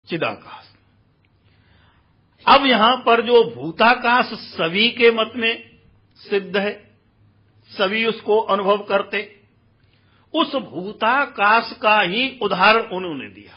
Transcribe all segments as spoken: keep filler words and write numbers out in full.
चिदाकाश। अब यहां पर जो भूताकाश सभी के मत में सिद्ध है, सभी उसको अनुभव करते, उस भूताकाश का ही उदाहरण उन्होंने दिया,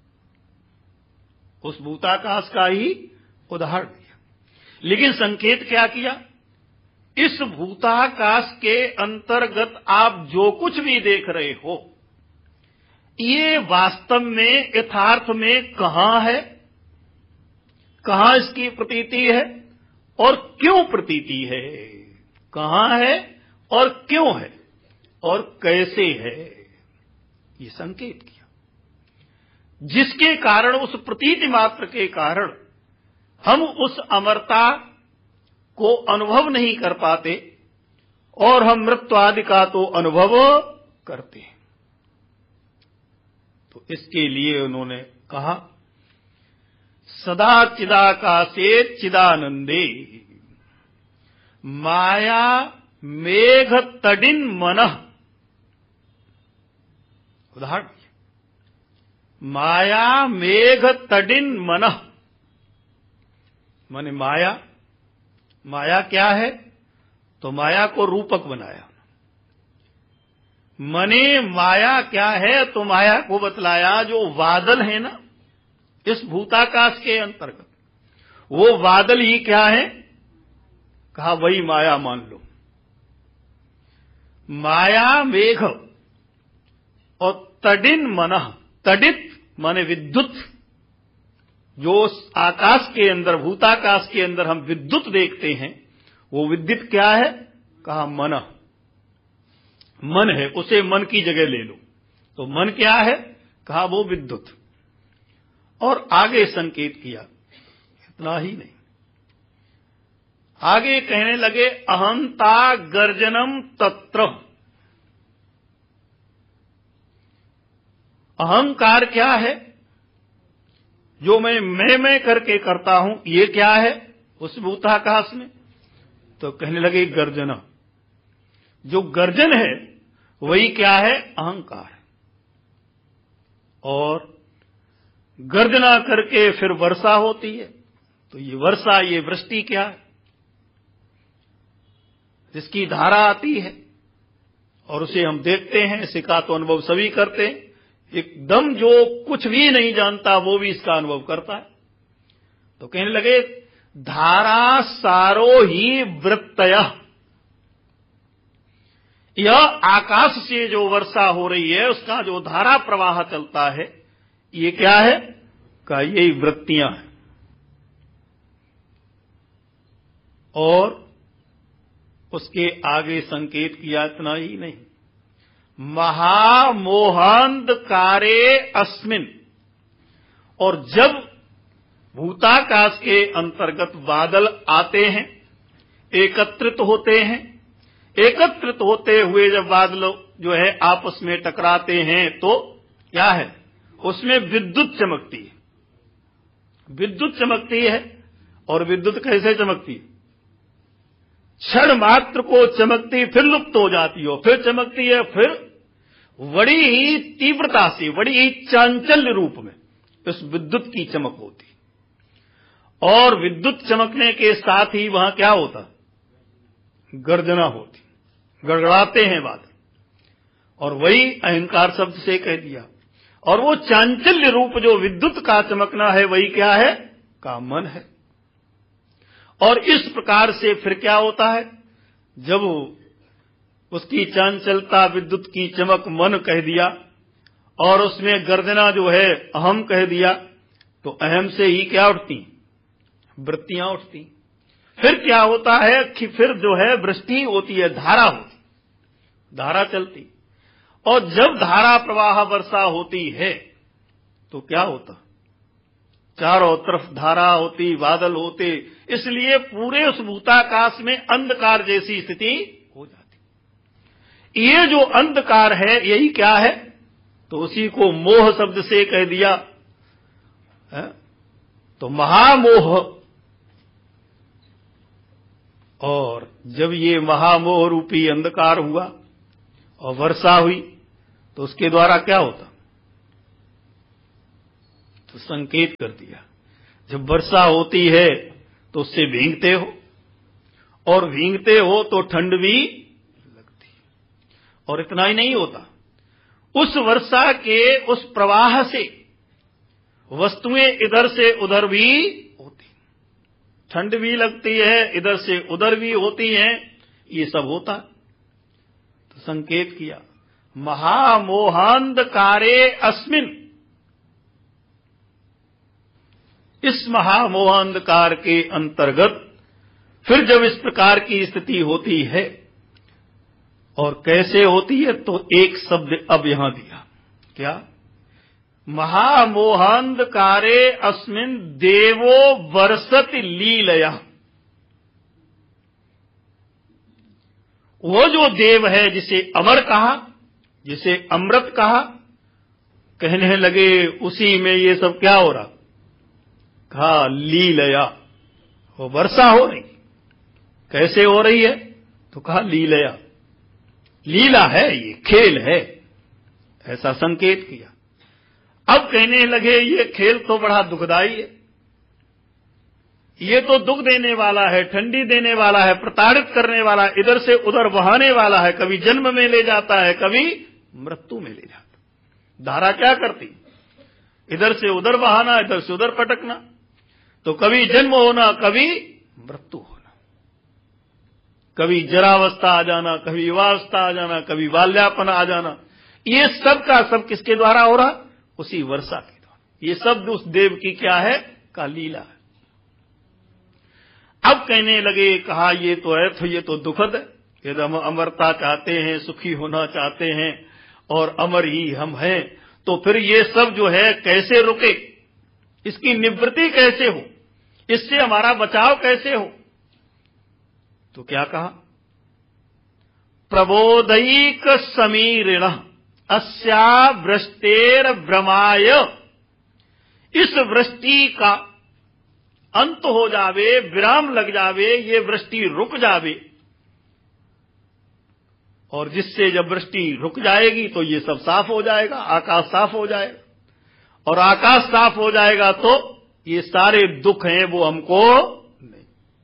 उस भूताकाश का ही उदाहरण दिया। लेकिन संकेत क्या किया? इस भूताकाश के अंतर्गत आप जो कुछ भी देख रहे हो, ये वास्तव में यथार्थ में कहां है, कहां इसकी प्रतीति है और क्यों प्रतीति है, कहां है और क्यों है और कैसे है, ये संकेत किया, जिसके कारण, उस प्रतीति मात्र के कारण हम उस अमरता को अनुभव नहीं कर पाते और हम मृत्यु आदि का तो अनुभव करते हैं। तो इसके लिए उन्होंने कहा, सदा चिदाकाशे चिदानंदे माया मेघ तडिन मनः। उदाहरण, माया मेघ तडिन मनः, माने माया, माया क्या है? तो माया को रूपक बनाया। मने माया क्या है? तो माया को बतलाया जो वादल है ना इस भूताकाश के अंतर्गत, वो वादल ही क्या है? कहा वही माया मान लो। माया मेघ और तडिन मनः, तडित माने विद्युत, जो आकाश के अंदर, भूताकाश के अंदर हम विद्युत देखते हैं, वो विद्युत क्या है? कहा मन, मन है, उसे मन की जगह ले लो। तो मन क्या है? कहा वो विद्युत। और आगे संकेत किया, इतना ही नहीं, आगे कहने लगे अहंता गर्जनम तत्र। अहंकार क्या है? जो मैं मैं मैं करके करता हूं, ये क्या है उस भूताकाश में? तो कहने लगे गर्जना। जो गर्जन है वही क्या है? अहंकार। और गर्जना करके फिर वर्षा होती है, तो ये वर्षा, ये वृष्टि क्या है? जिसकी धारा आती है और उसे हम देखते हैं, इसका तो अनुभव सभी करते हैं। एकदम जो कुछ भी नहीं जानता वो भी इसका अनुभव करता है। तो कहने लगे धारा सारो ही वृत्तयः। यह आकाश से जो वर्षा हो रही है उसका जो धारा प्रवाह चलता है, ये क्या है? का यही वृत्तियां हैं। और उसके आगे संकेत किया, इतना ही नहीं, महामोहांधकारे अस्मिन। और जब भूताकाश के अंतर्गत बादल आते हैं, एकत्रित होते हैं, एकत्रित होते हुए जब बादल जो है आपस में टकराते हैं, तो क्या है? उसमें विद्युत चमकती है, विद्युत चमकती है। और विद्युत कैसे चमकती है? क्षण मात्र को चमकती, फिर लुप्त हो जाती हो, फिर चमकती है, फिर बड़ी ही तीव्रता से, बड़ी ही चांचल्य रूप में इस विद्युत की चमक होती। और विद्युत चमकने के साथ ही वहां क्या होता? गर्जना होती, गड़गड़ाते हैं बादल। और वही अहंकार शब्द से कह दिया। और वो चांचल्य रूप जो विद्युत का चमकना है, वही क्या है? का मन है। और इस प्रकार से फिर क्या होता है? जब उसकी चांचलता, विद्युत की चमक मन कह दिया और उसमें गर्जना जो है अहम कह दिया, तो अहम से ही क्या उठती? वृत्तियां उठती। फिर क्या होता है कि फिर जो है वृष्टि होती है, धारा होती, धारा चलती। और जब धारा प्रवाह वर्षा होती है तो क्या होता? चारों तरफ धारा होती, बादल होते, इसलिए पूरे उस भूताकाश में अंधकार जैसी स्थिति हो जाती। ये जो अंधकार है यही क्या है? तो उसी को मोह शब्द से कह दिया है? तो महामोह। और जब ये महामोह रूपी अंधकार हुआ और वर्षा हुई, तो उसके द्वारा क्या होता? तो तो संकेत कर दिया, जब वर्षा होती है तो उससे भींगते हो, और भींगते हो तो ठंड भी लगती। और इतना ही नहीं होता, उस वर्षा के उस प्रवाह से वस्तुएं इधर से उधर भी होती, ठंड भी लगती है, इधर से उधर भी होती हैं, ये सब होता। तो संकेत किया, महामोहांधकारे अस्मिन, इस महामोहांधकार के अंतर्गत फिर जब इस प्रकार की स्थिति होती है, और कैसे होती है, तो एक शब्द अब यहां दिया, क्या? महामोहांधकारे अस्मिन देवो वर्षति लीलया। वो जो देव है, जिसे अमर कहा, जिसे अमृत कहा, कहने लगे उसी में ये सब क्या हो रहा? कहा लीलया, वो वर्षा हो रही। कैसे हो रही है? तो कहा लीलया, लीला है, ये खेल है, ऐसा संकेत किया। अब कहने लगे ये खेल तो बड़ा दुखदाई है, ये तो दुख देने वाला है, ठंडी देने वाला है, प्रताड़ित करने वाला, इधर से उधर बहाने वाला है, कभी जन्म में ले जाता है, कभी मृत्यु में ले जाता। धारा क्या करती? इधर से उधर बहाना, इधर से उधर पटकना, तो कभी जन्म होना, कभी मृत्यु होना, कभी जरावस्था आ जाना, कभी युवावस्था आ जाना, कभी बाल्यापन आ जाना। ये सब का सब किसके द्वारा हो रहा? उसी वर्षा के द्वारा। ये सब उस देव की क्या है? का लीला है। अब कहने लगे, कहा ये तो है, तो ये तो दुखद है, यदि हम अमरता चाहते हैं, सुखी होना चाहते हैं, और अमर ही हम हैं, तो फिर ये सब जो है कैसे रुके, इसकी निवृत्ति कैसे हो, इससे हमारा बचाव कैसे हो? तो क्या कहा? प्रबोधैक समीरिण अस्या वृष्टेर भ्रमाय, इस वृष्टि का अंत हो जावे, विराम लग जावे, ये वृष्टि रुक जावे, और जिससे जब वृष्टि रुक जाएगी तो ये सब साफ हो जाएगा, आकाश साफ हो जाएगा, और आकाश साफ हो जाएगा तो ये सारे दुख हैं वो हमको नहीं।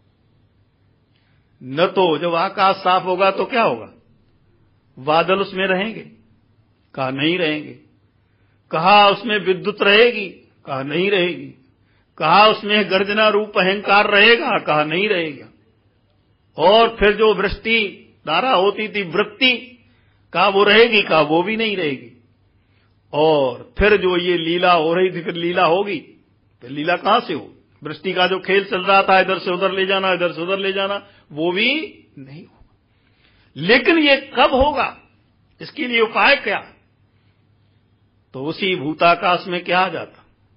न तो जब आकाश साफ होगा तो क्या होगा? बादल उसमें रहेंगे? कहा नहीं रहेंगे। कहा उसमें विद्युत रहेगी? कहा नहीं रहेगी। कहा उसमें गर्जना रूप अहंकार रहेगा? कहा नहीं रहेगा। और फिर जो वृष्टि धारा होती थी, वृत्ति, कहा वो रहेगी? कहा वो भी नहीं रहेगी। और फिर जो ये लीला हो रही थी, फिर लीला होगी? फिर लीला कहां से हो? वृष्टि का जो खेल चल रहा था, इधर से उधर ले जाना, इधर से उधर ले जाना, वो भी नहीं होगा। लेकिन ये कब होगा? इसके लिए उपाय क्या? तो उसी भूताकाश में क्या आ जाता?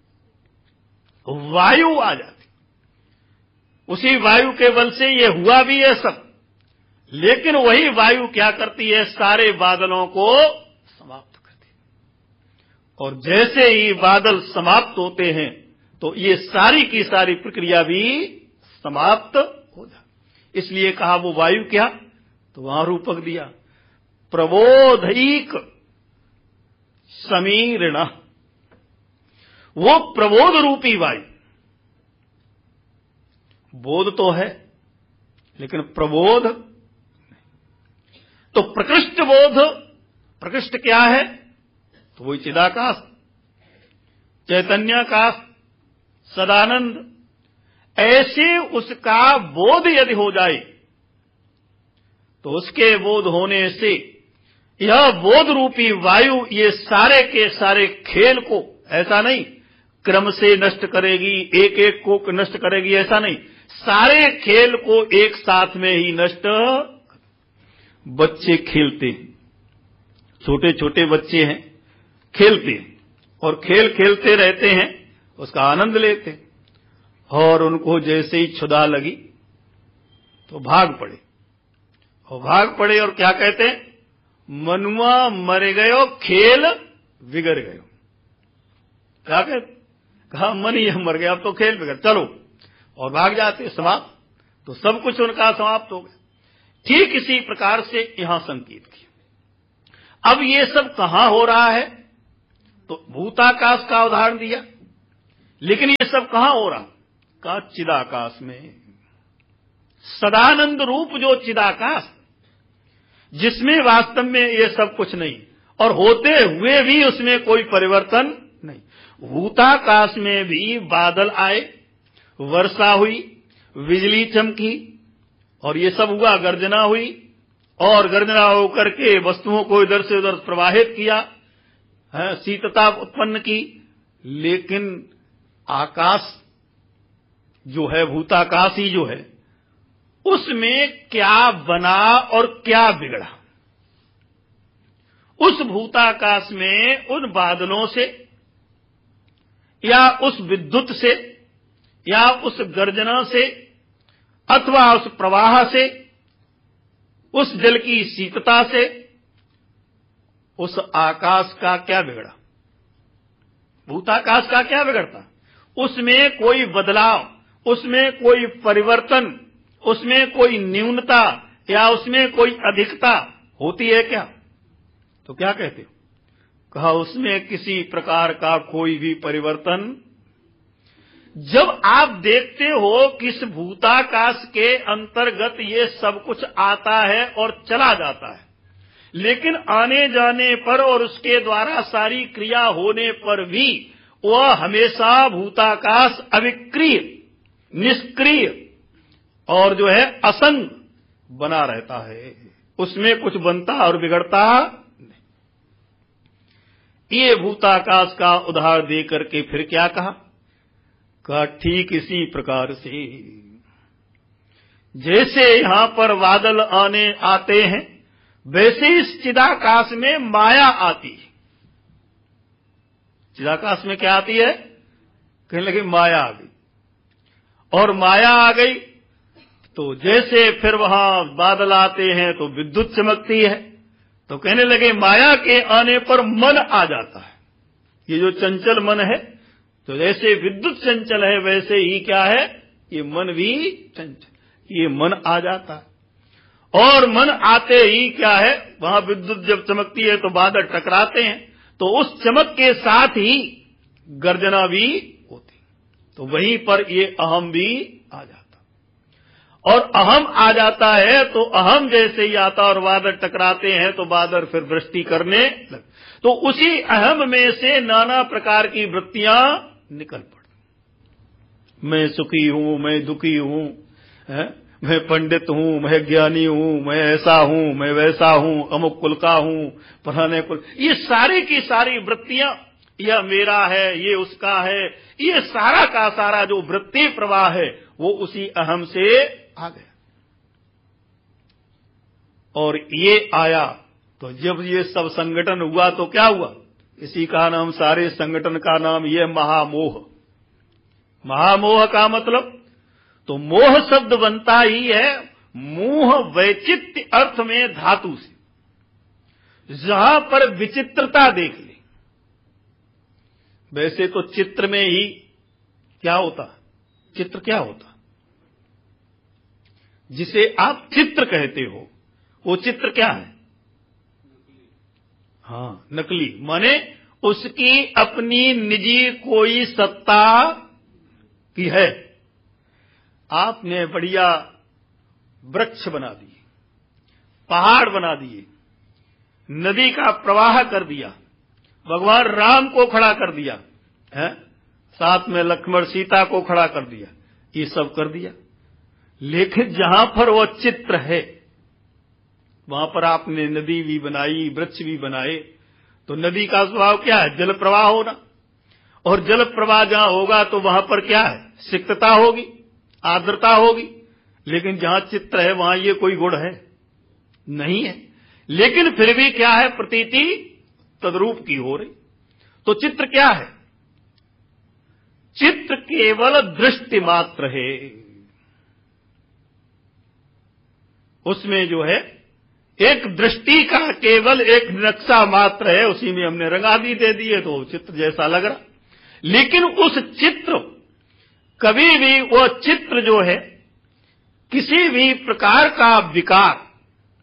वायु आ जाती। उसी वायु के बल से ये हुआ भी है सब। लेकिन वही वायु क्या करती है? सारे बादलों को समाप्त करती है। और जैसे ही बादल समाप्त होते हैं तो ये सारी की सारी प्रक्रिया भी समाप्त हो जाती। इसलिए कहा वो वायु क्या? तो वहां रूपक दिया, प्रबोधैक समीरण। वो प्रबोध रूपी वायु, बोध तो है लेकिन प्रबोध। तो प्रकृष्ट बोध, प्रकृष्ट क्या है? तो वही चिदाकाश, चैतन्याकाश, सदानंद। ऐसे उसका बोध यदि हो जाए तो उसके बोध होने से यह बोध रूपी वायु ये सारे के सारे खेल को, ऐसा नहीं क्रम से नष्ट करेगी, एक एक को नष्ट करेगी, ऐसा नहीं, सारे खेल को एक साथ में ही नष्ट। बच्चे खेलते हैं, छोटे छोटे बच्चे हैं, खेलते हैं, और खेल खेलते रहते हैं, उसका आनंद लेते हैं, और उनको जैसे ही क्षुधा लगी तो भाग पड़े, और भाग पड़े और क्या कहते हैं? मनुआ मर गयो, खेल बिगड़ गयो। क्या कहते? कहा मन ही मर गया, अब तो खेल बिगड़, चलो, और भाग जाते, समाप्त। तो सब कुछ उनका समाप्त हो गया। ठीक इसी प्रकार से यहां संकेत किया। अब ये सब कहां हो रहा है? तो भूताकाश का उदाहरण दिया। लेकिन ये सब कहां हो रहा? का चिदाकाश में, सदानंद रूप जो चिदाकाश, जिसमें वास्तव में ये सब कुछ नहीं, और होते हुए भी उसमें कोई परिवर्तन नहीं। भूताकाश में भी बादल आए, वर्षा हुई, बिजली चमकी, और ये सब हुआ, गर्जना हुई, और गर्जना होकर के वस्तुओं को इधर से उधर प्रवाहित किया, है, शीतता उत्पन्न की। लेकिन आकाश जो है, भूताकाश ही जो है, उसमें क्या बना और क्या बिगड़ा? उस भूताकाश में उन बादलों से या उस विद्युत से या उस गर्जना से अथवा उस प्रवाह से, उस जल की शीतता से, उस आकाश का क्या बिगड़ा? भूताकाश का क्या बिगड़ता? उसमें कोई बदलाव, उसमें कोई परिवर्तन, उसमें कोई न्यूनता या उसमें कोई अधिकता होती है क्या? तो क्या कहते हो? कहा उसमें किसी प्रकार का कोई भी परिवर्तन। जब आप देखते हो कि इस भूताकाश के अंतर्गत ये सब कुछ आता है और चला जाता है, लेकिन आने जाने पर और उसके द्वारा सारी क्रिया होने पर भी वह हमेशा भूताकाश अविक्रिय, निष्क्रिय और जो है असंग बना रहता है, उसमें कुछ बनता और बिगड़ता नहीं। ये भूताकाश का उदाहरण दे करके फिर क्या कहा? कहा ठीक इसी प्रकार से जैसे यहां पर बादल आने आते हैं, वैसे इस चिदाकाश में माया आती है। चिदाकाश में क्या आती है? कहने लगे माया आ गई, और माया आ गई तो जैसे फिर वहां बादल आते हैं तो विद्युत चमकती है, तो कहने लगे माया के आने पर मन आ जाता है। ये जो चंचल मन है, तो जैसे विद्युत चंचल है वैसे ही क्या है, ये मन भी चंचल, ये मन आ जाता है। और मन आते ही क्या है, वहां विद्युत जब चमकती है तो बादल टकराते हैं, तो उस चमक के साथ ही गर्जना भी होती, तो वहीं पर ये अहम भी आ जाता, और अहम आ जाता है तो अहम जैसे ही आता और बादल टकराते हैं तो बादल फिर वृष्टि करने लगे, तो उसी अहम में से नाना प्रकार की वृत्तियां निकल पड़ती। मैं सुखी हूं, मैं दुखी हूं, है? मैं पंडित हूं, मैं ज्ञानी हूं, मैं ऐसा हूं, मैं वैसा हूं, अमुक कुल का हूं, फलाने कुल, ये सारी की सारी वृत्तियां, यह मेरा है, ये उसका है, ये सारा का सारा जो वृत्ति प्रवाह है वो उसी अहम से आ गया। और ये आया तो जब ये सब संगठन हुआ तो क्या हुआ? इसी का नाम, सारे संगठन का नाम ये महामोह। महामोह का मतलब तो मोह शब्द बनता ही है मोह वैचित्य अर्थ में धातु से, जहां पर विचित्रता देख ले। वैसे तो चित्र में ही क्या होता? चित्र क्या होता? जिसे आप चित्र कहते हो वो चित्र क्या है? हाँ, नकली, माने उसकी अपनी निजी कोई सत्ता की है। आपने बढ़िया वृक्ष बना दिए, पहाड़ बना दिए, नदी का प्रवाह कर दिया, भगवान राम को खड़ा कर दिया है, साथ में लक्ष्मण सीता को खड़ा कर दिया, ये सब कर दिया। लेकिन जहां पर वो चित्र है वहां पर आपने नदी भी बनाई, वृक्ष भी बनाए, तो नदी का स्वभाव क्या है? जल प्रवाह होना, और जल प्रवाह जहां होगा तो वहां पर क्या है? सिक्तता होगी, आर्द्रता होगी। लेकिन जहां चित्र है वहां ये कोई गुण है? नहीं है। लेकिन फिर भी क्या है? प्रतीति तद्रूप की हो रही। तो चित्र क्या है? चित्र केवल दृष्टि मात्र है, उसमें जो है एक दृष्टि का केवल एक नक्शा मात्र है, उसी में हमने रंगादी दे दी है तो चित्र जैसा लग रहा। लेकिन उस चित्र, कभी भी वो चित्र जो है किसी भी प्रकार का विकार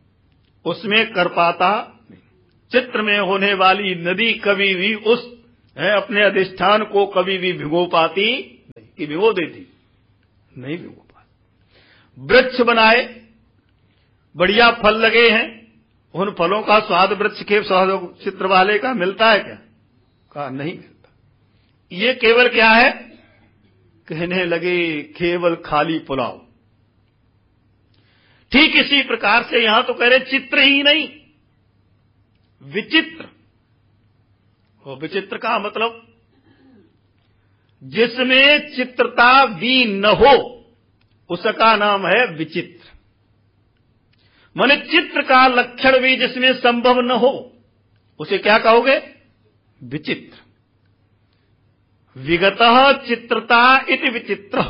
उसमें कर पाता नहीं। चित्र में होने वाली नदी कभी भी उस है, अपने अधिष्ठान को कभी भी भिगो पाती नहीं। कि भिगो देती? नहीं भिगो पाती। वृक्ष बनाए, बढ़िया फल लगे हैं, उन फलों का स्वाद वृक्ष के स्वाद चित्र वाले का मिलता है क्या? कहा नहीं मिलता। ये केवल क्या है? कहने लगे केवल खाली पुलाव। ठीक इसी प्रकार से यहां तो कह रहे चित्र ही नहीं, विचित्र। वो विचित्र का मतलब जिसमें चित्रता भी न हो उसका नाम है विचित्र। माने चित्र का लक्षण भी जिसमें संभव न हो उसे क्या कहोगे? विचित्र। विगतः चित्रता इति विचित्र।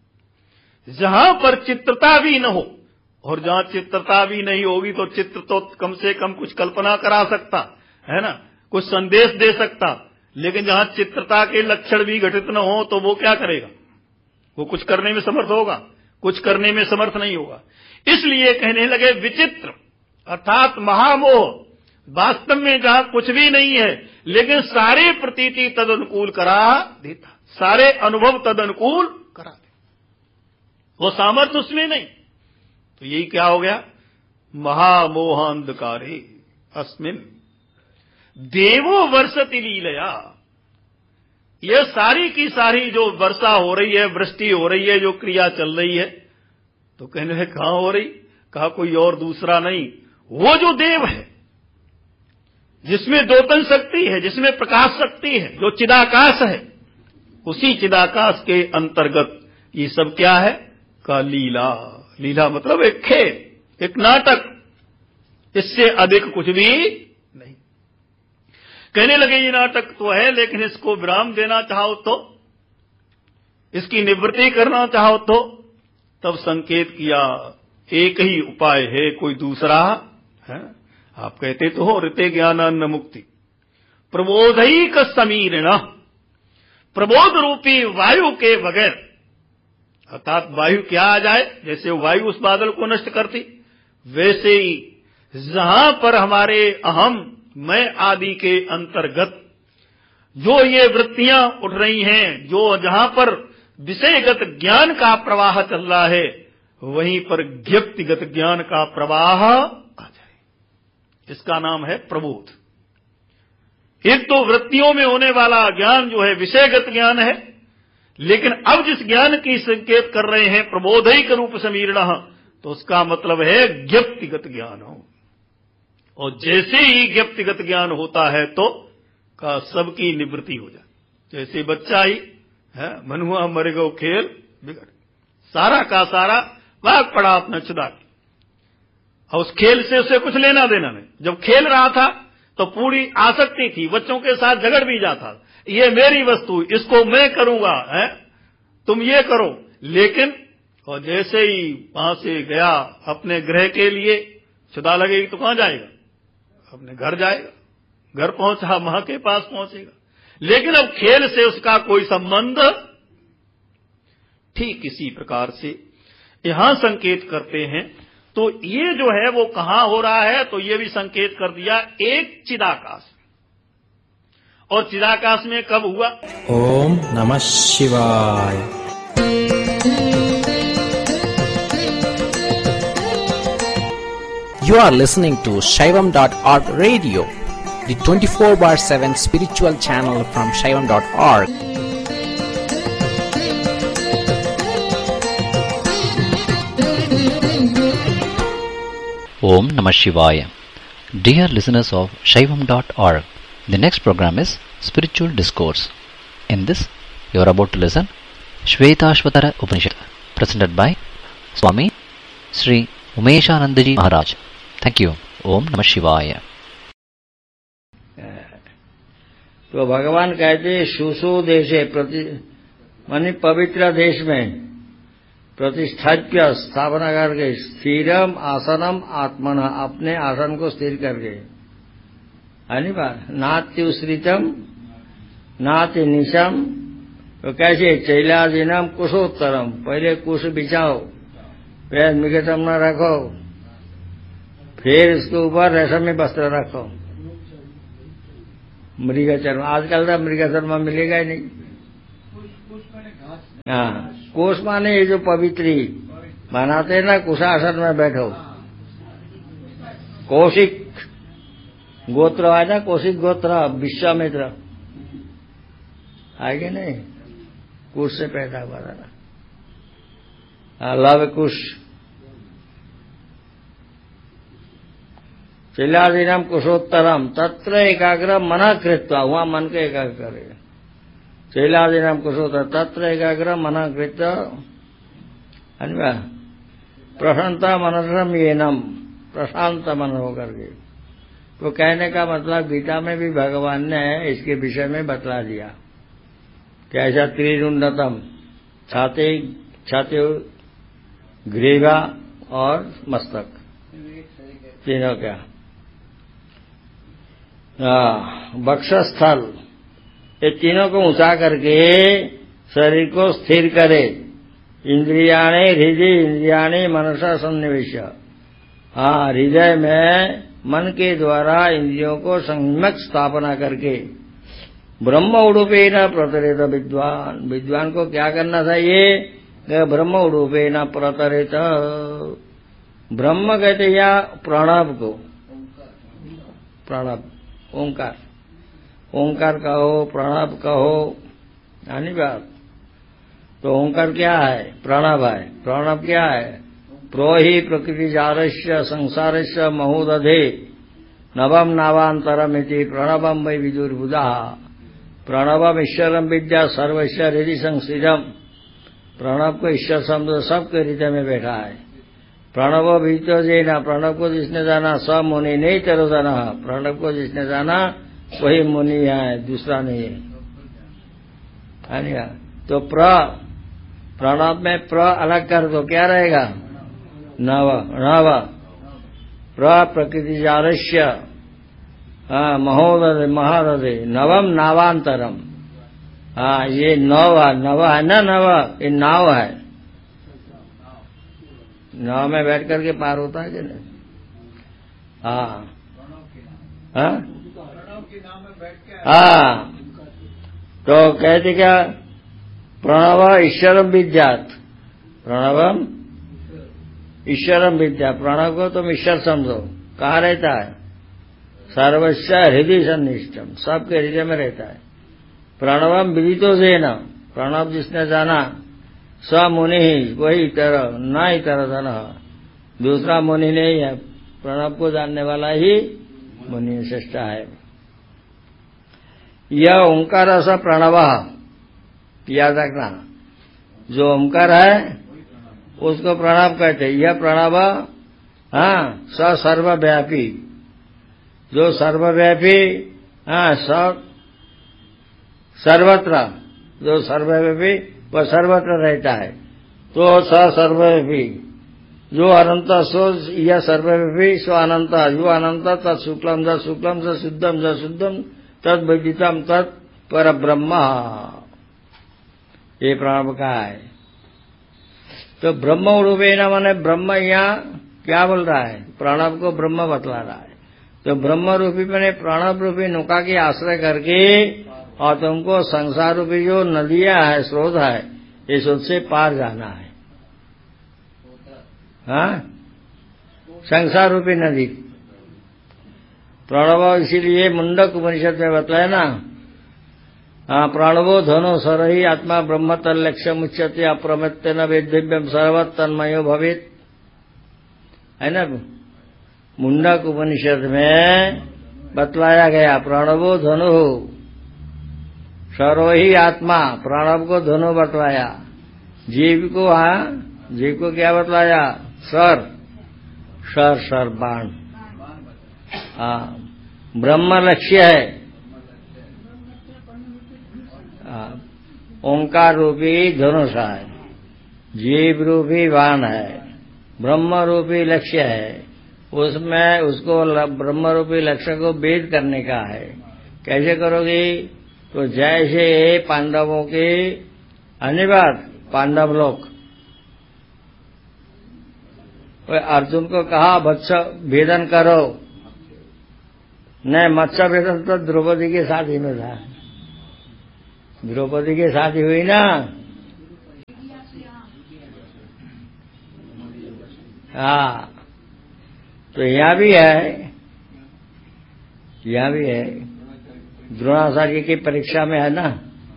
जहां पर चित्रता भी न हो, और जहां चित्रता भी नहीं होगी तो चित्र तो कम से कम कुछ कल्पना करा सकता है ना, कुछ संदेश दे सकता। लेकिन जहां चित्रता के लक्षण भी घटित न हो तो वो क्या करेगा? वो कुछ करने में समर्थ होगा? कुछ करने में समर्थ नहीं होगा। इसलिए कहने लगे विचित्र अर्थात महामोह। वास्तव में जहां कुछ भी नहीं है लेकिन सारे प्रतीति तद अनुकूल करा देता, सारे अनुभव तद अनुकूल करा देता, वो सामर्थ्य उसमें नहीं। तो यही क्या हो गया? महामोहांधकारे अस्मिन देवो वर्षति लीलया। यह सारी की सारी जो वर्षा हो रही है, वृष्टि हो रही है, जो क्रिया चल रही है, तो कहने लगे कहां हो रही? कहा कोई और दूसरा नहीं, वो जो देव है जिसमें दोतन शक्ति है, जिसमें प्रकाश शक्ति है, जो चिदाकाश है, उसी चिदाकाश के अंतर्गत ये सब क्या है? का लीला। लीला मतलब एक खेल, एक नाटक, इससे अधिक कुछ भी नहीं। कहने लगे ये नाटक तो है, लेकिन इसको विराम देना चाहो तो, इसकी निवृत्ति करना चाहो तो, तब संकेत किया एक ही उपाय है, कोई दूसरा है? आप कहते तो हो ऋते ज्ञानान्न मुक्ति प्रबोधैक समीरण। प्रबोध रूपी वायु के बगैर, अर्थात वायु क्या आ जाए, जैसे वायु उस बादल को नष्ट करती, वैसे ही जहां पर हमारे अहम मैं आदि के अंतर्गत जो ये वृत्तियां उठ रही हैं, जो जहां पर विषयगत ज्ञान का प्रवाह चल रहा है, वहीं पर ज्ञप्तिगत ज्ञान का प्रवाह आ जाए। इसका नाम है प्रबोध। एक तो वृत्तियों में होने वाला ज्ञान जो है विषयगत ज्ञान है, लेकिन अब जिस ज्ञान की संकेत कर रहे हैं प्रबोधैक रूप समीरणः, तो उसका मतलब है ज्ञप्तिगत ज्ञान हो। और जैसे ही ज्ञप्तिगत ज्ञान होता है तो का सबकी निवृत्ति हो जाए। जैसे बच्चा ही है, मनुआ मर गो खेल बिगड़, सारा का सारा भाग पड़ा अपना छुदा के, और उस खेल से उसे कुछ लेना देना नहीं। जब खेल रहा था तो पूरी आसक्ति थी, बच्चों के साथ झगड़ भी जाता, ये मेरी वस्तु, इसको मैं करूंगा, है तुम ये करो। लेकिन और जैसे ही वहां से गया अपने गृह के लिए, छुदा लगेगी तो कहां जाएगा? अपने घर जाएगा। घर पहुंचा मां के पास पहुंचेगा, लेकिन अब खेल से उसका कोई संबंध। ठीक इसी प्रकार से यहां संकेत करते हैं। तो ये जो है वो कहां हो रहा है? तो ये भी संकेत कर दिया एक चिदाकाश, और चिदाकाश में कब हुआ? ओम नमः शिवाय। You are listening to Shaivam dot org radio, the twenty-four bar seven spiritual channel from Shaivam dot org. Om Namah Shivaya. Dear listeners of Shaivam dot org, the next program is Spiritual Discourse. In this, you are about to listen Shvetashvatara Upanishad, presented by Swami Sri Umeshanandaji Maharaj. Thank you. Om Namah Shivaya. तो भगवान कहते सुसु देशे प्रति मानी पवित्र देश में प्रतिष्ठाप्य स्थापना करके स्थिरम आसनम आत्मन, अपने आसन को स्थिर करके, है बात, नात्युश्रितम नाति निशम। तो कैसे? चैलाजिनम कुशोत्तरम, पहले कुश बिछाओ, पैर निकटम न रखो, फिर इसके ऊपर रेशमी वस्त्र रखो, मृग चर्म, आजकल तो मृग चर्म मिलेगा ही नहीं। हाँ, कोष माने ये जो पवित्री बनाते ना, कुशासन में बैठो, कौशिक गोत्र है ना, कौशिक गोत्र, विश्वामित्र आगे नहीं, कुश से पैदा हुआ था ना, लव कुश। चैलादीनम कुशोत्तरम तत्र एकाग्र मना कृत्वा, वहां मन के एकाग्र करे। चैलादीनम कुशोत्तर तत्र एकाग्र मना कृत्वा, अन्वा प्रशांता मनसम येनम, प्रशांत मन होकर के। तो कहने का मतलब गीता में भी भगवान ने इसके विषय में बतला दिया कि ऐसा त्रिरुंडतम, छाते छाते ग्रीवा और मस्तक, तीनों क्या, वक्षस्थल, ये तीनों को ऊंचा करके शरीर को स्थिर करे। इंद्रियाणे हृदय इंद्रियाणे मनसा सन्निवेश, हाँ, हृदय में मन के द्वारा इंद्रियों को संयमक स्थापना करके ब्रह्म उडूपेन प्रतरेत विद्वान, विद्वान को क्या करना चाहिए? ब्रह्म उडूपेन प्रतरेत, ब्रह्म कहते या प्रणव को, प्रणव ओंकार, ओंकार कहो, प्रणव कहो, यानी बात। तो ओंकार क्या है? प्रणव है। प्रणव क्या है? प्रो ही प्रकृति जारस्य संसारस्य महोदधे नवम नावांतरमिति प्रणवम वै विदुर्बुधा, प्रणवम ईश्वरम विद्या सर्वस्य हृदय संस्थितम, प्रणव को ईश्वर समझो, सबके हृदय में बैठा है। प्रणव बीतो जेना, प्रणव को जिसने जाना स मुनि नहीं तेरो जाना, प्रणव को जिसने जाना वही मुनि है, दूसरा नहीं है। तो प्र, प्रणव में प्र अलग कर दो, क्या रहेगा? नव, नव प्र प्रकृति जारस्य महोदय महादय नवम नावांतरम, हाँ, ये नव है, नव है ना, नव ये नाव है, नाव में बैठ करके पार होता है कि नहीं? हाँ हाँ हाँ, तो कहते क्या? प्रणव ईश्वरम विद्यात, प्रणवम ईश्वरम विद्या, प्रणव को तुम ईश्वर समझो। कहाँ रहता है? सर्वस्व हृदय सन्निष्ठम, सबके हृदय में रहता है। प्रणवम विदितो जेन, प्रणव जिसने जाना, स मुनि ही, वही तरह न ही तरह धन, दूसरा मुनि नहीं है, प्रणव को जानने वाला ही मुनि श्रेष्ठ है। यह ओंकार स प्रणव, याद रखना, जो ओंकार है उसको प्रणव कहते। यह प्रणव, हाँ, स सर्वव्यापी, जो सर्वव्यापी, हाँ, स सर्वत्र, जो सर्वव्यापी वह सर्वत्र रहता है। तो स सर्वव्यापी, जो अनंत सो यह सर्वव्यापी, सो अनंत, जो अनंत तत् शुक्लम ज शुक्लम स शुद्धम ज शुद्धम तद विदितम तत् पर ब्रह्म, ये प्रणव का है। तो ब्रह्म रूपेण माने ब्रह्म, यहाँ क्या बोल रहा है? प्रणव को ब्रह्म बतला रहा है। तो ब्रह्म रूपी मैंने प्रणव रूपी नौका के आश्रय करके और तुमको संसार रूपी जो नदियां है, स्रोत है, इस से पार जाना है। हाँ, संसार रूपी नदी प्रणव, इसीलिए मुंडक उपनिषद में बताया ना, हाँ, प्रणवो धनो सरही आत्मा ब्रह्म तल्लक्ष्य मुच्यते अप्रमत्य न वेदिव्यम सर्वत तन्मयो भवेत, है ना। मुंडक उपनिषद में बतलाया गया प्रणवो धनु सरोही आत्मा, प्रणव को धनु बतलाया। जीव को, हाँ, जीव को क्या बतलाया? सर, सर सर बाण, हाँ, ब्रह्म लक्ष्य है, ओंकार रूपी धनुष है, जीव रूपी बाण है, ब्रह्म रूपी लक्ष्य है, उसमें उसको ब्रह्म रूपी लक्ष्य को भेद करने का है। कैसे करोगे? तो जैसे पांडवों के अनिवार्य पांडव लोग, अर्जुन को कहा वत्स भेदन करो, नहीं, मत्स्य वेदन तो द्रौपदी के साथ ही में था। द्रौपदी के साथ ही हुई ना। हाँ, तो यहाँ भी है, यहाँ भी है। द्रोणाचार्य की परीक्षा में है ना।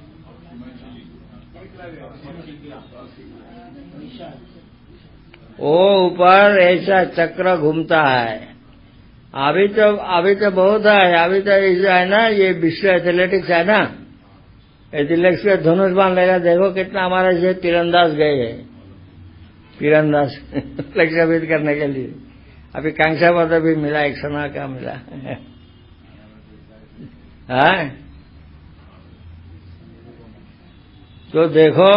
वो ऊपर ऐसा चक्र घूमता है। अभी तो अभी तो बहुत है। अभी तो ऐसा है ना, ये विश्व एथलेटिक्स है ना, एथलेटिक्स में धनुष बाण लेगा। देखो कितना हमारे से तीरंदाज गए हैं, तीरंदाज लक्ष्य भेद करने के लिए। अभी कांक्षा पदक भी मिला, एक सना का मिला है। तो देखो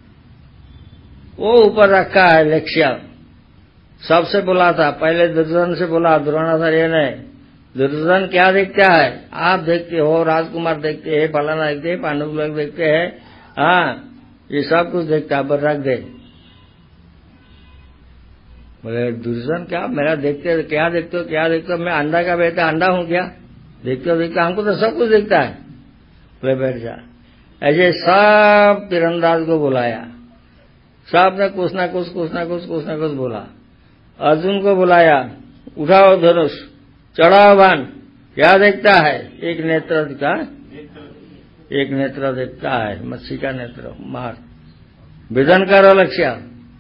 वो ऊपर रखा है लक्ष्य। सबसे बोला था, पहले दुर्योधन से बोला द्रोणाचार्य ने, दुर्योधन क्या देखता है? आप देखते हो, राजकुमार देखते हैं, फलाना देखते हैं, पांडव लोग देखते हैं, हाँ ये सब कुछ देखता है, पर रख दे। बोले दुर्योधन क्या मेरा देखते हो? क्या देखते हो? क्या देखते हो? मैं अंडा का बेटा अंडा हूं क्या? देखते हो देखते हमको तो सब कुछ दिखता है। बोले बैठ जा। ऐसे सब तीरंदाज को बुलाया, सब ने कुछ ना कुछ कुछ ना कुछ कुछ ना कुछ बोला। अर्जुन को बुलाया, उठाओ धनुष, चढ़ाओ बाण। क्या देखता है? एक नेत्र का, एक नेत्र देखता है, मच्छी का नेत्र, मार विधन करो लक्ष्य।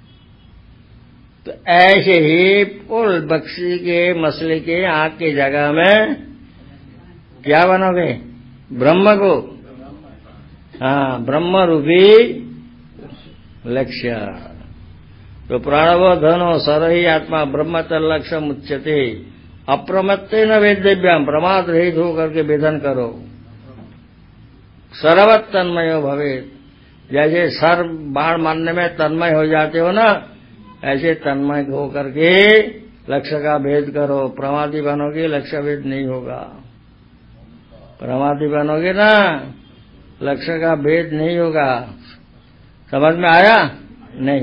तो ऐसे ही पुल बक्सी के मछली के आंख की जगह में क्या बनोगे? ब्रह्म को, हाँ ब्रह्म रूपी लक्ष्य। तो प्राणवो धनो सरही आत्मा ब्रह्म तल्लक्ष्य मुच्यते अप्रमत्ते न वेद्यभ्याम, प्रमाद रहित होकर के वेदन करो। सर्वत तन्मयो भवेत, जैसे सर्व बाण मारने में तन्मय हो जाते हो ना, ऐसे तन्मय होकर के लक्ष्य का भेद करो। प्रमादी बनोगे लक्ष्य भेद नहीं होगा। प्रमादी बनोगे ना, लक्ष्य का भेद नहीं होगा। समझ में आया? नहीं।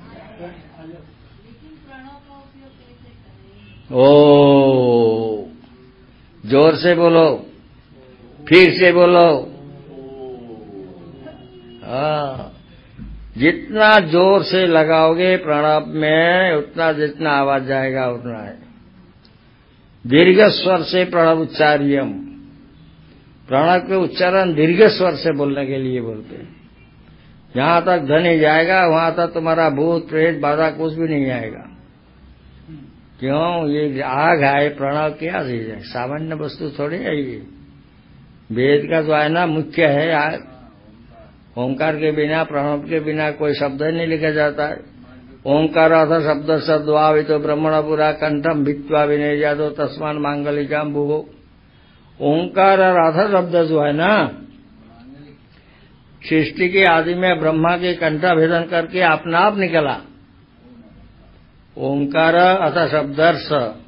ओ जोर से बोलो, फिर से बोलो। हाँ, जितना जोर से लगाओगे प्रणव में, उतना जितना आवाज जाएगा उतना है। दीर्घ स्वर से प्रणव उच्चार्यम, प्रणव के उच्चारण दीर्घ स्वर से बोलने के लिए बोलते हैं। जहां तक ध्वनि जाएगा वहां तक तुम्हारा भूत प्रेत बाधा कुछ भी नहीं आएगा। क्यों? ये आग है, प्रणव क्या चीज है? सामान्य वस्तु थोड़ी है ये। वेद का जो है ना मुख्य है आग। ओंकार के बिना, प्रणव के बिना कोई शब्द ही नहीं लिखा जाता है। ओंकार अर्थ शब्द सद्वावितो ब्रह्मण पुरा कंठम भित्वा विनय जातो तस्मान मांगलिकाम भूगो। ओंकार और अर्थ शब्द जो है ना, सृष्टि के आदि में ब्रह्मा के कंठाभेदन करके अपना आप निकला। ओंकार अथ शब्दर्श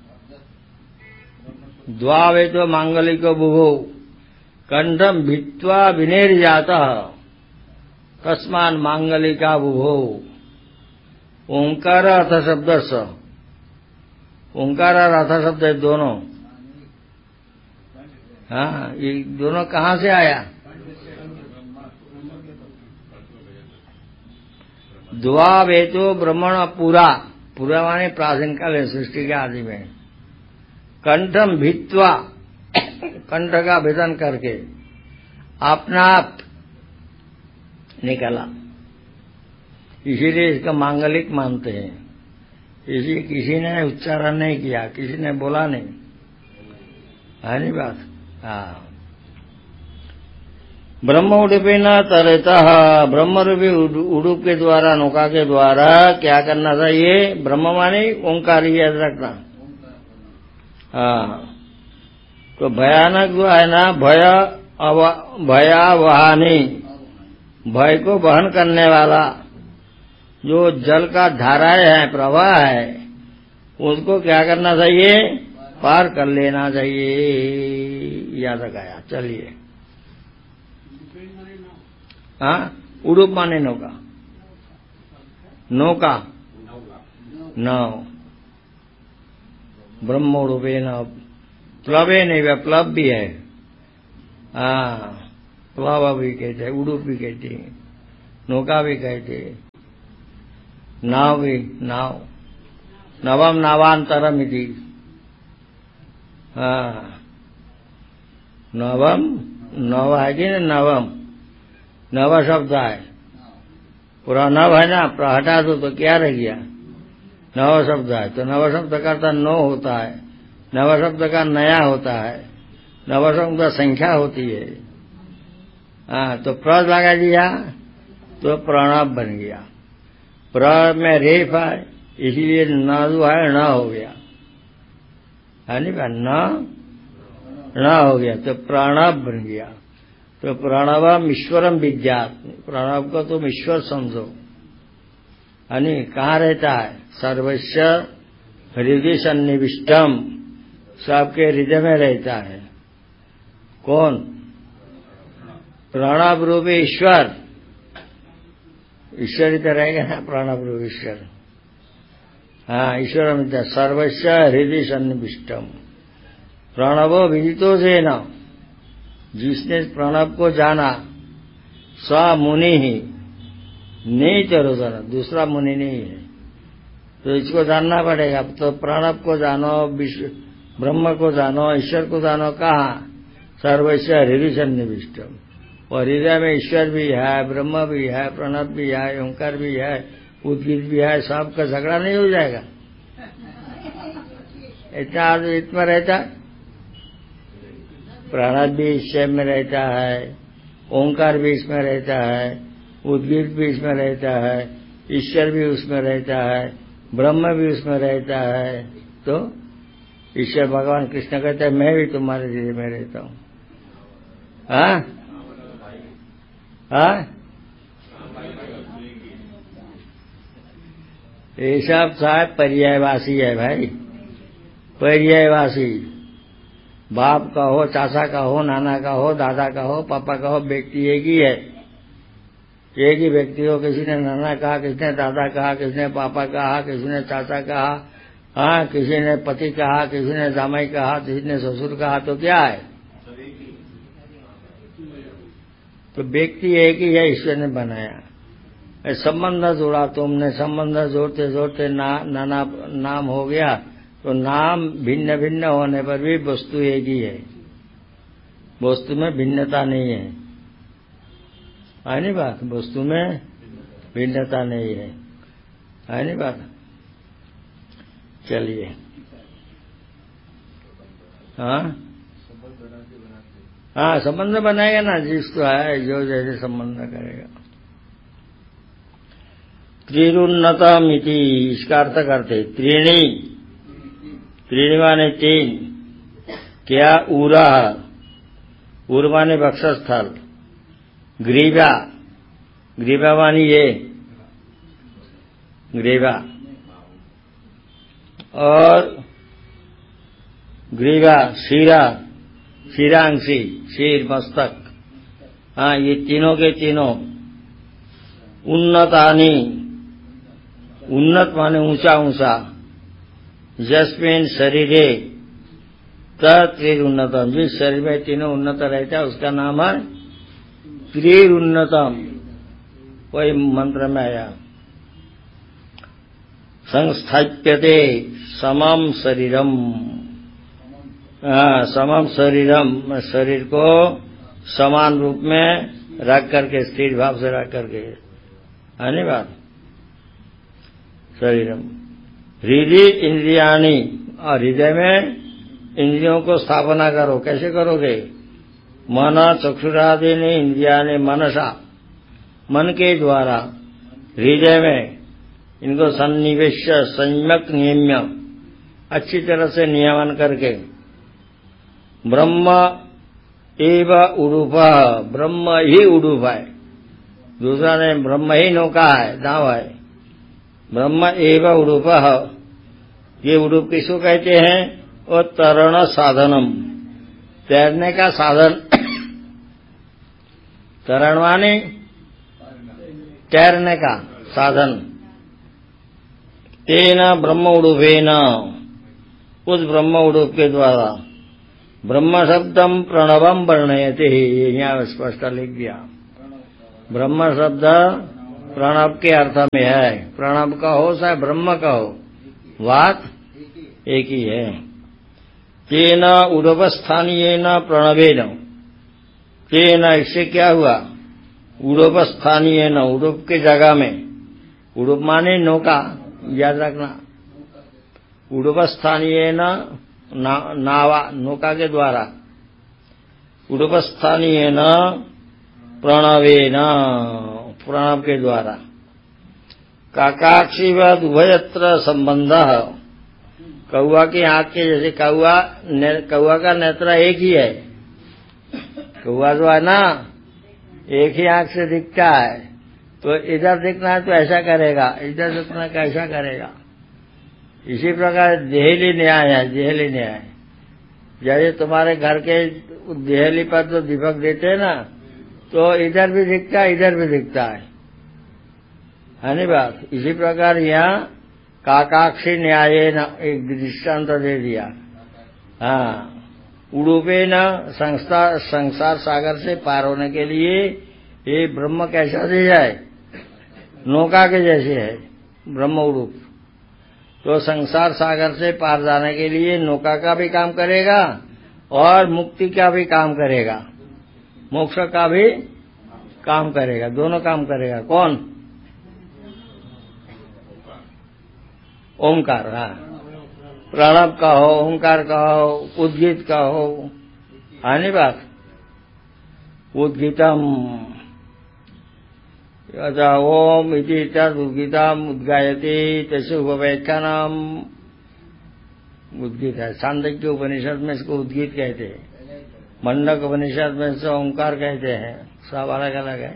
द्वावेतो मांगलिको बुभो कंठम भित्वा विनिर्याता तस्मान मांगलिका बुभो। ओंकार अथ शब्दर्श, ओंकार और अथ शब्द दोनों, हाँ ये दोनों कहाँ से आया? द्वावेतो ब्रह्मण पूरा, पूरा माने प्राचीन काल है, सृष्टि के आदि में। कंठम भित्वा, कंठ का भेदन करके अपना आप निकला। इसीलिए इसका मांगलिक मानते हैं। इसी किसी ने उच्चारण नहीं किया, किसी ने बोला नहीं, है नहीं बात? हाँ। ब्रह्म उडुपे न तरता, ब्रह्म रूपी उडुप के द्वारा, नौका के द्वारा क्या करना चाहिए? ब्रह्म माने ओंकार ही याद रखना। हाँ, तो भयानक जो है ना, भय भयावहानी, भय को वहन करने वाला जो जल का धाराएं है, प्रवाह है, उसको क्या करना चाहिए? पार कर लेना चाहिए। याद रखाया। चलिए, हाँ उडुप माने नौका, नौका नौ ब्रह्म उडुपे न प्लवे नहीं, प्लब भी है। हाँ, प्लव भी कहते हैं, उड़ूप भी कहते हैं, नौका भी कहते हैं, नाव भी, नाव। नवम नावांतरम इति। हाँ, नवम, नव है कि नहीं? नवम, नव शब्द है पूरा। नव है ना, हटा दो तो क्या रह गया? नव शब्द है। तो नव शब्द का अर्थ नौ होता है, नव शब्द का नया होता है, नव शब्द का संख्या होती है। हाँ, तो प्र लगा दिया तो प्रणव बन गया। प्र में रेफ है, इसलिए न जो है न हो गया, है नहीं बा? न न हो गया तो प्रणव बन गया। तो प्रणवम ईश्वरम विद्यात्, प्रणव को तुम ईश्वर समझो। यानी कहाँ रहता है? सर्वस्व हृदय सन्निविष्टम, सबके हृदय में रहता है। कौन? प्रणव रूप ईश्वर। ईश्वर ही तो रहेगा ना, प्रणव रूप ईश्वर। हाँ, ईश्वर में सर्वस्व हृदय सन्निविष्टम। प्रणवो विदितो जेन, जिसने प्रणव को जाना, स मुनि ही नहीं चरोधन, दूसरा मुनि नहीं है। तो इसको जानना पड़ेगा। तो प्रणव को जानो, विश्व ब्रह्म को जानो, ईश्वर को जानो। कहाँ? सर्वस्व हृदय सन्निविष्टम। और हृदय में ईश्वर भी है, ब्रह्म भी है, प्रणव भी है, ओंकार भी है, उद्गीत भी है। सबका झगड़ा नहीं हो जाएगा? इतना इतना रहता, प्रणव भी ईश्वर में रहता है, ओंकार भी इसमें रहता है, उद्गीत भी इसमें रहता है, ईश्वर भी उसमें रहता है, ब्रह्म भी उसमें रहता है। तो ईश्वर भगवान कृष्ण कहते हैं मैं भी तुम्हारे हृदय में रहता हूँ। हाँ हाँ, ये सब साहब पर्यायवासी है भाई, पर्यायवासी। बाप का हो, चाचा का हो, नाना का हो, दादा का हो, पापा का हो, व्यक्ति एक ही है। एक ही व्यक्ति हो। किसी ने नाना कहा, किसी ने दादा कहा, किसी ने पापा कहा, किसी ने चाचा कहा, हाँ, किसी ने पति कहा, किसी ने जामाई कहा, किसी ने ससुर कहा। तो क्या है? तो व्यक्ति एक ही है, ईश्वर ने बनाया। संबंध जोड़ा तुमने, संबंध जोड़ते जोड़ते ना, नाना नाम हो गया। तो नाम भिन्न भिन्न होने पर भी वस्तु एक ही है, वस्तु में भिन्नता नहीं है। है नहीं बात? वस्तु में भिन्नता नहीं है, है नहीं बात? चलिए, हाँ हाँ, संबंध बनाएगा ना, जिसको है जो जैसे संबंध करेगा। त्रिरुन्नतम इति, इसका अर्थ करते त्रीणी, त्रीणी माने तीन। क्या? ऊरा, ऊर माने वक्षस्थल। ग्रीवा, ग्रीवा मानी ये ग्रीवा, और ग्रीवा शीरा, शीरांशी, शीर मस्तक। हाँ, ये तीनों के तीनों। उन्नतानी, उन्नत माने ऊंचा ऊंचा। यस्मिन शरीरे त्रिरुन्नतम, जिस शरीर में तीनों उन्नत रहता है उसका नाम है त्रिरुन्नतम। वही मंत्र में आया। संस्थाप्यते समम शरीरम, समम शरीरम, शरीर को समान रूप में रख करके, स्थिर भाव से रख करके। है नहीं बात? शरीरम हृदय इंद्रियाणी, और हृदय में इंद्रियों को स्थापना करो। कैसे करोगे? मन चक्षुरादीनि इंद्रियाणि मनसा, मन के द्वारा हृदय में इनको सन्निवेश संयमक नियम्य, अच्छी तरह से नियमन करके। ब्रह्म एव उडुप, ब्रह्म ही उडुप है, दूसरा ने ब्रह्म ही नौका है, नाव है। ब्रह्म एव उडुप, ये उडुप किसको कहते हैं? और तरण साधनम, तैरने का साधन। तरण माने तैरने का साधन। तेना ब्रह्म उडुपेन, उस ब्रह्म उडुप के द्वारा। ब्रह्म शब्दम प्रणवम वर्णयते, यहाँ स्पष्ट लिख दिया। ब्रह्म शब्द प्रणव के अर्थ में है। प्रणव का हो चाहे ब्रह्म का हो, बात एक ही है। तेन उडपस्थानीयेन प्रणवेन, तेन इससे क्या हुआ? उडपस्थानीयेन, उडुप के जगह में, उडुप माने नौका, याद रखना। उडपस्थानीयेन ना, नावा, नौका के द्वारा। उडपस्थानीयेन प्रणवेन, प्रणव के द्वारा। काकाक्षीवद उभयत्र संबंध, कौआ की आंख के जैसे, कौआ कौआ का नेत्र एक ही है। कौआ जो है ना, एक ही आंख से दिखता है, तो इधर दिखना है तो ऐसा करेगा, इधर दिखना कैसा करेगा। इसी प्रकार देहली न्याय है, देहली न्याय। जैसे तुम्हारे घर के देहली पर जो दीपक देते हैं ना, तो इधर भी दिखता है, इधर भी दिखता है, है नहीं बात? इसी प्रकार यहाँ काकाक्षी न्याय न एक दृष्टांत दे दिया। हाँ, उड़ूपे न संसार संसार सागर से पार होने के लिए ये ब्रह्म कैसा दे जाए? नौका के जैसे है ब्रह्म उड़ूप। तो संसार सागर से पार जाने के लिए नौका का भी काम करेगा और मुक्ति का भी काम करेगा, मोक्ष का भी काम करेगा, दोनों काम करेगा। कौन? ओंकार। हाँ, प्रणव का हो, ओंकार का हो, उद्गीत का हो, है नहीं बात? उद्गीतम ओम इति उद्गीतम उद्गायते तैसे उपव्याख्यानम, उद्गीत है। सांदक्य उपनिषद में इसको उद्गीत कहते हैं, मंडक उपनिषद में इसको ओंकार कहते हैं, सब अलग अलग है।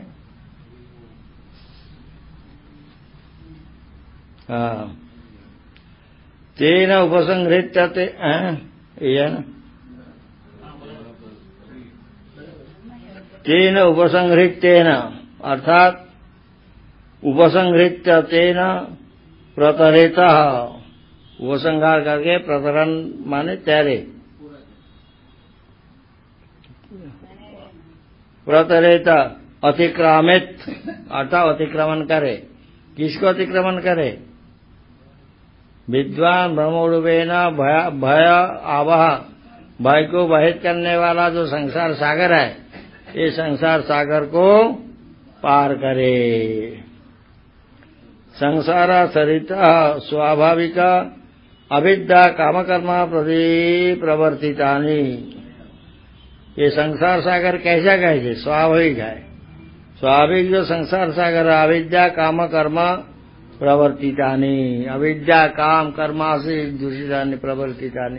हाँ, तेन उपसंहृत्य, ये ना, तेन उपसंहृत्येन, अर्थात उपसंहृत्य तेन प्रतरेता, उपसंहार करके, प्रतरण माने तैरे, प्रतरेता अतिक्रामित, अर्थात अतिक्रमण करे। किसको अतिक्रमण करे? विद्वान ब्रह्मोड़ुवेन भय भय आवह, भय को वहित करने वाला जो संसार सागर है, ये संसार सागर को पार करे। संसार सरिता स्वाभाविक अविद्या कामकर्मा प्रति प्रवर्तितानि, ये संसार सागर कैसा कैसे? स्वाभाविक है। स्वाभाविक जो संसार सागर अविद्या काम कर्म प्रवर्तितानि, अविद्या काम कर्मा से दूषितानि प्रवर्तितानि,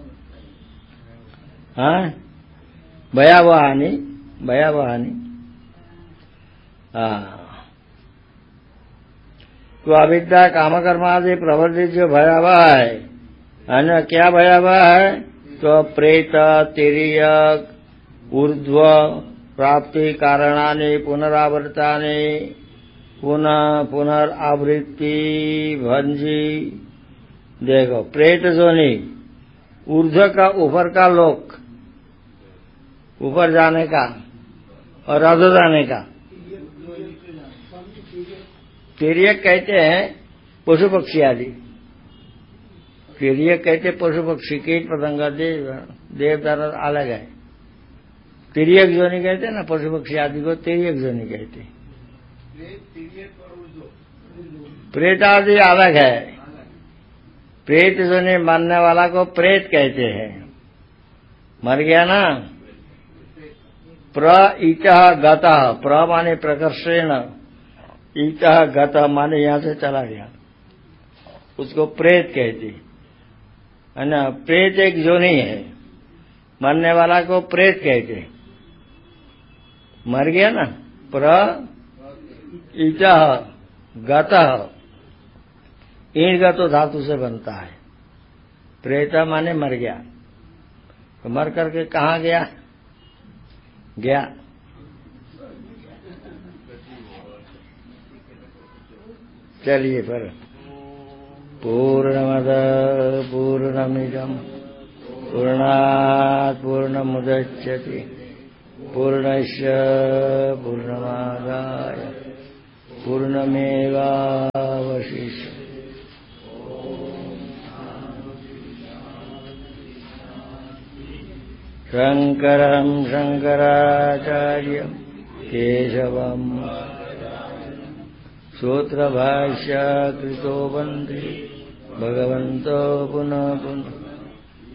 हाँ, भयावहानि, भयावहानि। हाँ, तो अविद्या काम कर्मादि प्रवृत्ति जो भयावह है, अन्य क्या भयावह है? तो प्रेत, तिर्यक, ऊर्ध्व प्राप्ति कारणानि पुनरावर्तानि, पुनः पुनरावृत्ति भंजी। देखो, प्रेत जोनी, ऊर्ध्व का ऊपर का लोक, ऊपर जाने का, और अधो जाने का। तिर्यक कहते हैं पशु पक्षी आदि, तिर्यक कहते पशु पक्षी, कीट पतंग, देव देवदार अलग है। तिर्यक जोनी कहते हैं ना, पशु पक्षी आदि को तिर्यक जोनी कहते हैं। प्रेत आदि अलग है। प्रेत जोनी मानने वाला को प्रेत कहते हैं। मर गया ना, प्र ईतः गतः, प्र माने प्रकर्षेण, ईतः गतः माने यहां से चला गया, उसको प्रेत कहते है ना। प्रेत एक जोनी है, मरने वाला को प्रेत कहते। मर गया ना, प्र ईतः गतः, ईण गतो धातु से बनता है। प्रेत माने मर गया, तो मर करके कहाँ गया? गया। चलिए पर पूर्णमद पूर्णमिदम् पूर्णात् पूर्णमुदच्यते पूर्णस्य पूर्णमादाय पूर्णमेवावशिष्यते। शङ्करं शङ्कराचार्यं केशवम् सूत्रभाष्यकृतो वन्दे भगवन्तो पुनः पुनः।